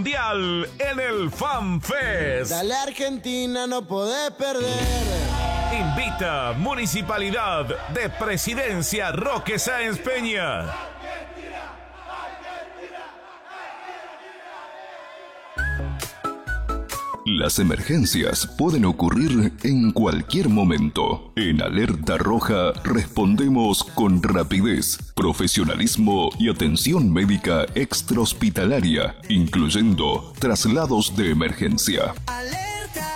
mundial en el FanFest. Dale Argentina, no podés perder. Invita Municipalidad de Presidencia Roque Sáenz Peña. Las emergencias pueden ocurrir en cualquier momento. En Alerta Roja respondemos con rapidez, profesionalismo y atención médica extrahospitalaria, incluyendo traslados de emergencia.